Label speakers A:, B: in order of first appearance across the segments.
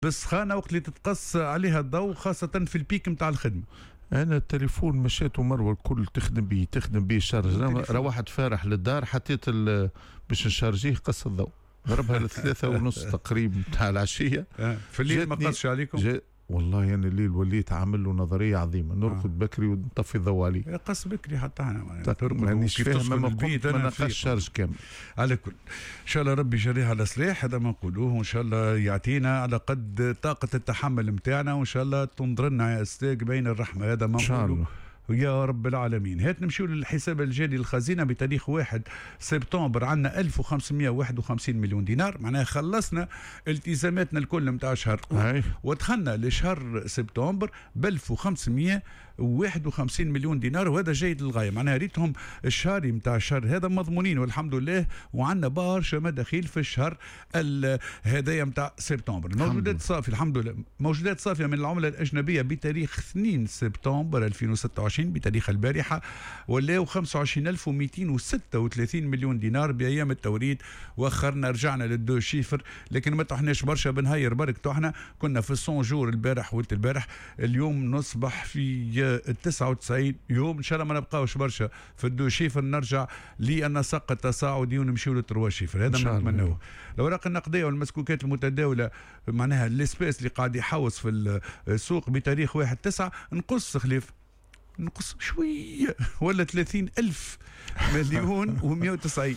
A: بالسخانه وقت اللي تتقص عليها الضوء، خاصه في البيك نتاع الخدمه.
B: انا التليفون مشيته مروه الكل تخدم بيه شارج، روحت فارح للدار حطيت باش نشارجيه قص الضوء، ضربها لثلاثة ونص تقريبا تاع العشيه.
A: في الليل ما قصش عليكم؟
B: والله انا الليل وليت عامل له نظريه عظيمه، نرقد بكري ونطفي الضوء عليه.
A: قص بكري حتى انا
B: ترقد مانيش فاهم، ما نقص شارج كامل.
A: على كل ان شاء الله ربي يجريها على صلاح، هذا ما نقولوه، وان شاء الله يعطينا على قد طاقه التحمل نتاعنا، وان شاء الله تنظر لنا يا استاذ بين الرحمه، هذا ما نقولوه يا رب العالمين. هات نمشيو للحساب الجاري للخزينه بتاريخ 1 سبتمبر، عندنا 1551 مليون دينار، معناها خلصنا التزاماتنا الكل نتاع شهر، ودخلنا لشهر سبتمبر ب 1551 مليون دينار، وهذا جيد للغايه. معناها ريتهم الشهري نتاع الشهر هذا مضمونين والحمد لله، وعندنا برشا مداخيل في الشهر هذايا نتاع سبتمبر. موجودات صافيه الحمد لله، موجودات صافيه من العمله الاجنبيه بتاريخ 2 سبتمبر 2026 بتاريخ البارحه ولاو 25236 مليون دينار بايام التوريد، واخرنا رجعنا للدو شيفر، لكن ما طحناش برشا، بنهير برك طحنا، كنا في 100 جور البارح ولت البارح، اليوم نصبح في 99 يوم، ان شاء الله ما نبقاوش برشا في الدو شيفر، نرجع للنسق التصاعدي ونمشيو للتروا شيفر، هذا ما نتمنوه. الاوراق النقديه والمسكوكات المتداوله، معناها الاسباس اللي قاعد يحوص في السوق بتاريخ 1/9 نقص خليف، نقص شوية ولا 30,000 مليون و190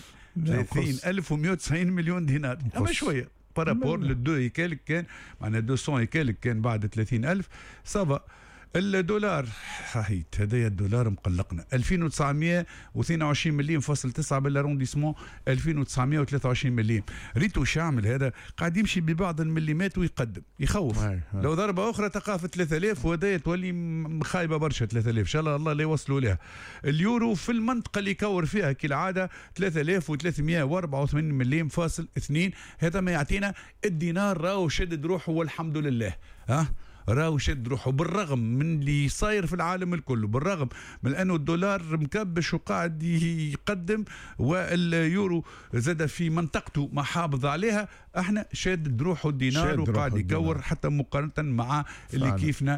A: 30,190 مليون دينار، أما شوية بارابور للدو يكالك كان، معناها 200 يكالك كان بعد 30,000 صافا. الدولار حيت هذايا الدولار مقلقنا 2922 مليون فاصل 9 بالارونديسمون 2923 مليون. ريتو شامل هذا قاعد يمشي ببعض المليمات ويقدم يخوف. لو ضربه اخرى تقع في 3000 وهذايا تولي خايبه برشا 3000 ان شاء الله الله لا يوصلوا لها. اليورو في المنطقه اللي يكور فيها كالعاده 3384 مليون فاصل 2، هذا ما يعطينا الدينار راهو شدد روحه والحمد لله. راهو شد روحه بالرغم من اللي صاير في العالم الكل، بالرغم من انه الدولار مكبش وقاعد يقدم، واليورو زاد في منطقته ما حافظ عليها، احنا شادد روحه الدينار وقاعد يكور حتى مقارنه مع اللي كيفنا.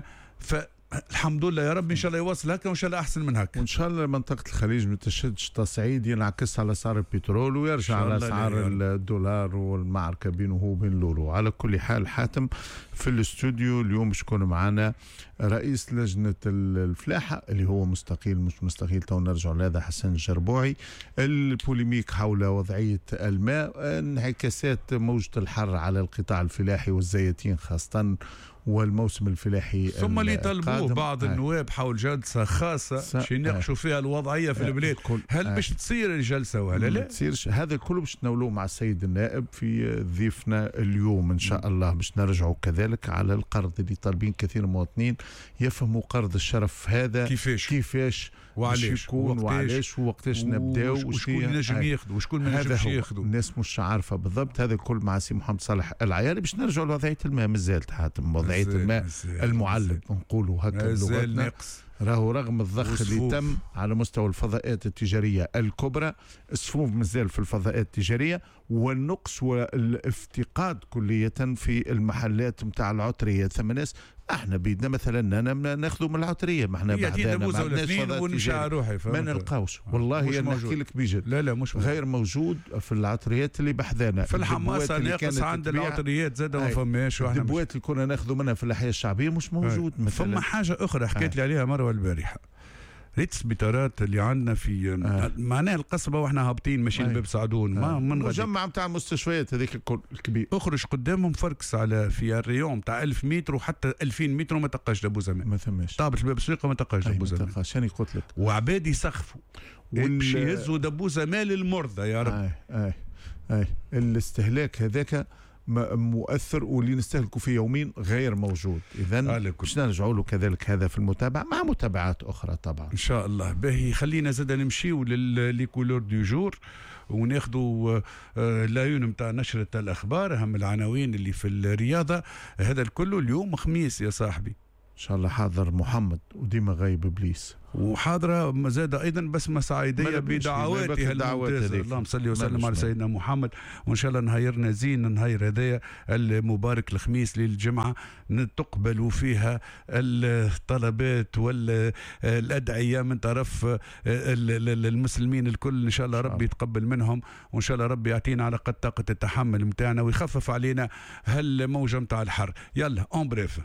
A: الحمد لله يا رب ان شاء الله يوصل هكا، وان شاء الله احسن من هكا،
B: وان شاء الله منطقه الخليج ما تشدش تصعيد ينعكس على اسعار البترول ويرجع على اسعار الدولار والمعركه بينه وبين اليورو. على كل حال حاتم في الاستوديو اليوم شكون معنا رئيس لجنه الفلاحه اللي هو مستقيل مش مستقيل، تو نرجع لهذا، حسن الجربوعي. البوليميك حول وضعيه الماء، انعكاسات موجه الحر على القطاع الفلاحي والزيتين خاصه والموسم الفلاحي،
A: ثم اللي طلبوه بعض النواب حول جلسه خاصه باش يناقشوا فيها الوضعيه في البلاد. هل باش تصير الجلسه ولا لا؟
B: تصيرش، هذا كله باش نولوه مع السيد النائب في ضيفنا اليوم ان شاء الله، باش نرجعوا كذلك على القرض اللي طالبين كثير من المواطنين يفهموا قرض الشرف هذا كيفاش وعلاش يكون وعلاش ووقتاش نبداو
A: وشكون نجم ياخذ وشكون ما نجمش ياخذ،
B: الناس مش عارفه بالضبط. هذا الكل مع سي محمد صالح العياري. باش نرجعوا لوضعيه الماء، مازالت حاتم وضعيه الماء المعلب نقولوا هكا بلغتنا، راهو رغم الضخ اللي تم على مستوى الفضاءات التجاريه الكبرى، الصفوف مازال في الفضاءات التجاريه، والنقص والافتقاد كليه في المحلات نتاع العطريه. ثم ناس احنا بيدنا مثلا ناخذوا من العطريه، ما احنا بعدنا ما عندناش فضاء ما نلقاوش. والله نحكي لك بجد،
A: لا مش
B: غير موجود في العطريات اللي بحذانا،
A: في الحماصه ناقص عند العطريات زاد ما فماش،
B: الدبوات اللي كنا ناخذوا منها في الاحياء الشعبيه مش موجود.
A: ثم حاجه اخرى حكيت لي عليها مروه البارحه، ريت السبيطارات اللي عندنا في معناها القصبه واحنا هابطين ماشيين باب سعدون ما من
B: مجمع نتاع المستشفيات هذيك الكل الكبير،
A: اخرج قدامهم فركس على في الريون تاع 1000 متر وحتى 2000 متر وما تلقاش دابو زمان،
B: ما ثماش
A: طابت الباب السويقه ما تلقاش دابو زمان،
B: ما تلقاش. انا قلت لك
A: وعباد يسخفوا باش يهزوا دبوزه مال المرضى يا رب.
B: الاستهلاك هذاك مؤثر واللي نستهلكوا فيه يومين غير موجود. إذن باش نرجعوا له كذلك هذا في المتابعة مع متابعات أخرى طبعا
A: إن شاء الله. باهي خلينا زاد نمشيو للكولور دو جور وناخذوا لايون نتاع نشرة الأخبار، أهم العناوين اللي في الرياضة. هذا الكل اليوم خميس يا صاحبي،
B: ان شاء الله حاضر محمد وديما غايب ابليس.
A: وحاضرة زاد أيضا بسمة سعيدية بدعواتها الممتازة. اللهم صل وسلم على سيدنا محمد. وإن شاء الله نهيرنا زين، نهير هذايا المبارك الخميس للجمعة تقبل فيها الطلبات والأدعية من طرف المسلمين الكل. إن شاء الله ربي يتقبل منهم، وإن شاء الله ربي يعطينا على قد طاقة التحمل متاعنا ويخفف علينا هالموجة متاع الحر. يلا أون بريف.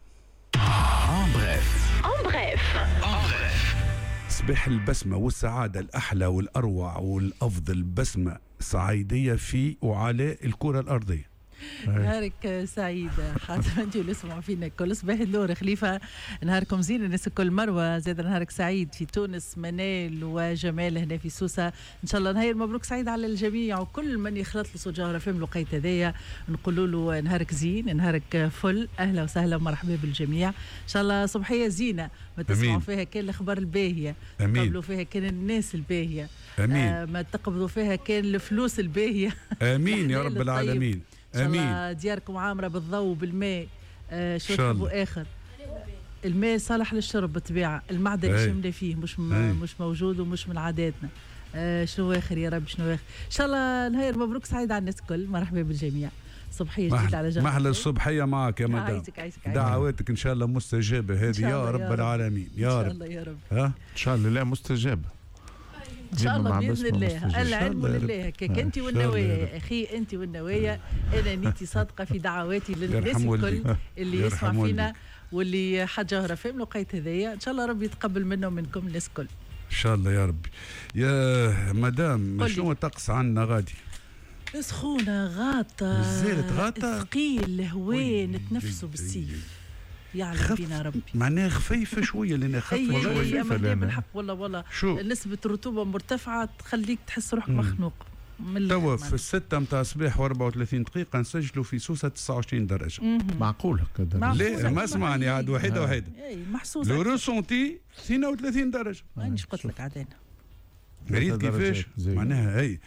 A: صباح البسمة والسعادة الأحلى والأروع والأفضل، بسمة صعيدية في وعلى الكرة الأرضية.
C: نهارك سعيد خاطر انتوا اللي سمعوا فينا كل صباح النور خليفه. نهاركم زين الناس الكل. مروه زاد نهارك سعيد في تونس. منال وجمال هنا في سوسه. ان شاء الله نهار مبروك سعيد على الجميع وكل من يخلط له صوت جوهره فهم لقيت هذايا. نقولوا له نهارك زين، نهارك فل. اهلا وسهلا ومرحبا بالجميع. ان شاء الله صبحيه زينه ما تسمعوا فيها كان الاخبار الباهيه، تقبلوا فيها كان الناس الباهيه، ما تقبضوا فيها كان الفلوس الباهيه.
A: امين يا رب العالمين.
C: امين. دياركم عامره بالضوء وبالماء. شو تحبوا اخر؟ الماء صالح للشرب بالطبيعه، المعدن اللي شمله فيه مش موجود ومش من عاداتنا. شنو اخر يا رب؟ شنو اخر؟ ان شاء الله نهار مبروك سعيد على الناس الكل. مرحبا بالجميع. صبحيه جديده على جنب.
A: محلى الصبحيه معك يا مدام.
C: عايزك.
A: دعواتك ان شاء الله مستجابه هذه يا رب العالمين. يا رب ان
C: شاء الله يا رب.
B: ها ان شاء الله لا مستجابه
C: ان شاء الله باذن الله. العلم لله كيك انت والنوايا يا اخي، انت والنوايا. انا نيتي صادقه في دعواتي للناس الكل اللي يسمع فينا واللي حجه فهم لقيت هذايا. ان شاء الله ربي يتقبل منا ومنكم الناس الكل
A: ان شاء الله يا ربي. يا مدام شنو الطقس عندنا غادي؟
C: سخونه غاطه
A: زالت غاطه،
C: ثقيل هوان نتنفسوا بالسيف. يعلم بينا ربي.
A: معناها خفيفه شويه لان خفيفه شويه
C: بالحق. والله نسبه الرطوبه مرتفعه تخليك تحس روحك مخنوق.
A: توا في 6 متاع الصباح و34 دقيقه نسجلوا في سوسه 29 درجه.
B: معقول هكذا؟
A: لا ما سمعني عاد واحده.
C: اي محسوسه.
A: لو روسونتي 32 درجه.
C: مانيش قلت لك عاد انا
A: ريت كيفاش معناها. اي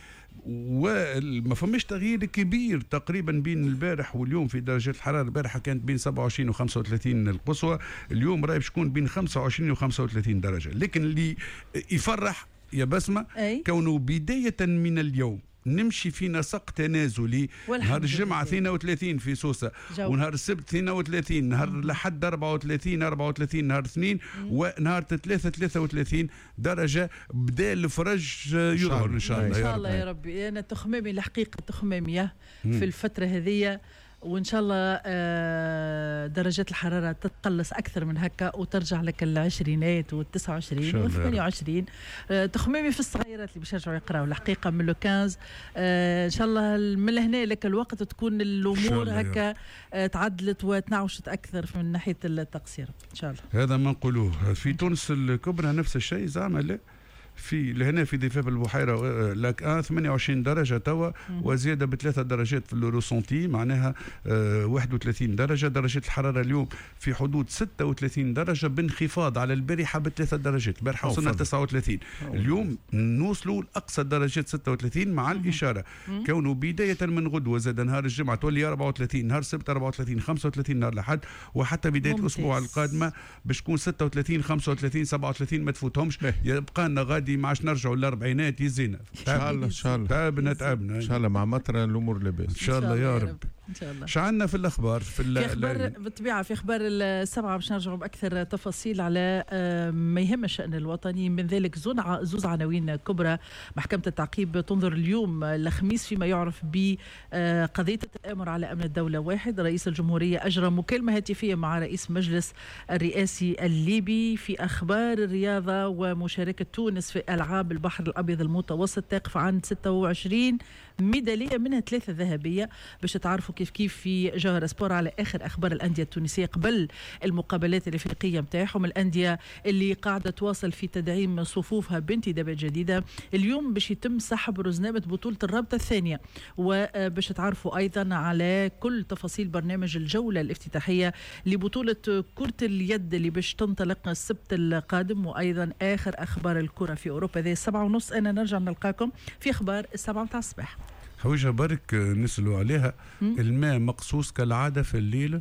A: وما فماش تغيير كبير تقريبا بين البارح واليوم في درجات الحراره. البارحه كانت بين 27 و 35 القصوى، اليوم راهي باش تكون بين 25 و 35 درجه. لكن اللي يفرح يا بسمه كونه بدايه من اليوم نمشي في نسق تنازلي. نهار الجمعة 32 في سوسة، ونهار السبت 32، نهار لحد 34 نهار اثنين، ونهار 33 درجة. بدا الفرج يظهر إن شاء الله.
C: إن شاء الله يا ربي. أنا تخمامي الحقيقة تخمامية في الفترة هذه، وإن شاء الله درجات الحرارة تتقلص أكثر من هكا وترجع لك العشرينات وال29 وال28. تخمامي في الصغيرات اللي باش يرجعوا يقراوا الحقيقة من لو 15. إن شاء الله من هنا لك الوقت تكون الأمور هكا تعدلت وتنعشت أكثر من ناحية التقصير إن شاء الله.
A: هذا ما نقولوه. في تونس الكبرى نفس الشيء زعما لا في لهنا في ضفاف البحيره لك 28 درجه توا وزياده ب3 درجات في الروسونتي، معناها 31 درجه. درجه الحراره اليوم في حدود 36 درجه بانخفاض على البارحه ب3 درجات. البارحه وصلنا 39، اليوم نوصلوا لاقصى درجات 36 مع الاشاره كونه بدايه من غدوه زاد نهار الجمعه تولي 34، نهار السبت 34 35 نهار الاحد، وحتى بدايه الاسبوع القادمه باش تكون 36 35 37 ما تفوتهمش. يبقى لنا غادي ما عادش نرجعوا للاربعينات يزينا.
B: ان شاء الله ان شاء الله
A: تعبنا
B: ان شاء الله مع مطر الامور لاباس
A: ان شاء الله يا رب.
C: ان شاء الله.
A: شعلنا في الاخبار في
C: اخبار بالطبيعه. في اخبار السبعه باش نرجعوا باكثر تفاصيل على ما يهم الشان الوطني. من ذلك زوز عناوين كبرى. محكمه التعقيب تنظر اليوم الخميس فيما يعرف بقضيه التآمر على امن الدوله. واحد، رئيس الجمهوريه اجرى مكالمه هاتفيه مع رئيس مجلس الرئاسي الليبي. في اخبار الرياضه ومشاركه تونس في العاب البحر الابيض المتوسط تقف عند 26 ميداليه منها 3 ذهبيه. باش تعرفوا كيف في جوهر سبور على اخر اخبار الانديه التونسيه قبل المقابلات الافريقيه نتاعهم. الانديه اللي قاعده تواصل في تدعيم صفوفها بانتدابات جديده. اليوم باش يتم سحب رزنامه بطوله الرابطه الثانيه. وباش تعرفوا ايضا على كل تفاصيل برنامج الجوله الافتتاحيه لبطوله كره اليد اللي باش تنطلق السبت القادم. وايضا اخر اخبار الكره في اوروبا. ذي 7:30 انا نرجع نلقاكم في اخبار 7 متاع الصباح.
A: حويجة برك نسألوا عليها. الماء مقصوص كالعادة في الليل؟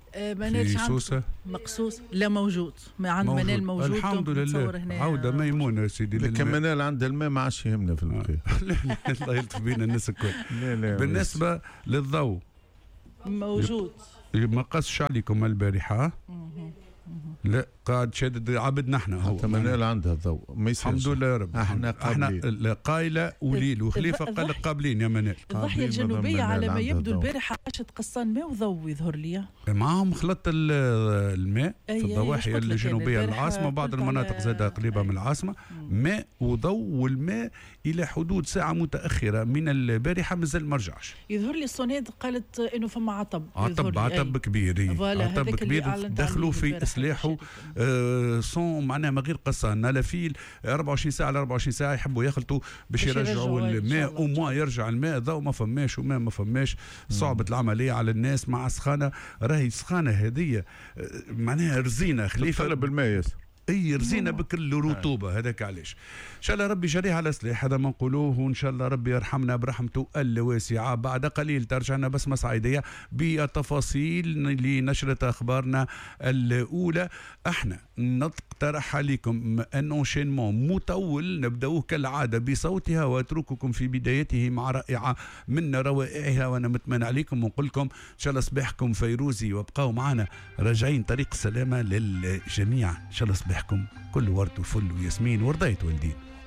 C: منال
A: سوسة
C: مقصوص لا موجود ما عند منال موجود
A: الحمد لله. عودة ميمونة سيدي.
B: لكن منال عند الماء ما عادش يهمنا في البقية.
A: الله يلطف بينا الناس الكل. بالنسبة للضوء
C: موجود
A: ما قصش عليكم البارحة. لا قاعد شادد عبدنا احنا. هو
B: منال عندها الضوء ما
A: الحمد لله يا رب.
B: احنا
A: قايله وليل وخليفه قال لك قابلين يا منال.
C: الضاحيه الجنوبيه على ما يبدو البارحه عاشت قصان ماء وضوء يظهر لي
A: معاهم خلط الماء في الضواحي الجنوبيه العاصمه بعض المناطق زادها قريبه من العاصمه ماء وضوء والماء الى حدود ساعه متاخره من البارحه مازال ما رجعش.
C: يظهر لي السوناد قالت انه فما
A: عطب كبير عطب كبير دخلوا في اصلاحه صون معناها ما غير قصان نلافيل 24 ساعه على 24 ساعه يحبوا يخلطوا باش يرجعوا الماء وما يرجع الماء ضوء ما فماش وما ما فماش. صعبة العمليه على الناس مع سخانه راهي سخانه هذه معناها رزينه خليفه
B: بالماء ياسر
A: اي رزينه بكل رطوبه. هذاك علاش ان شاء الله ربي جريها على صلاح هذا ما نقولوه وان شاء الله ربي يرحمنا برحمته الواسعه. بعد قليل ترجعنا بسمه صعيديه بالتفاصيل لنشره اخبارنا الاولى. احنا نقترح عليكم ان انشينمون مطول نبداوه كالعاده بصوتها واترككم في بدايته مع رائعه من روائعها. وانا متمنى عليكم ونقول لكم ان شاء الله صباحكم فيروزي وابقاو معنا راجعين طريق السلامه للجميع. ان شاء الله صباحكم كل ورد وفل وياسمين ورضيت والدين.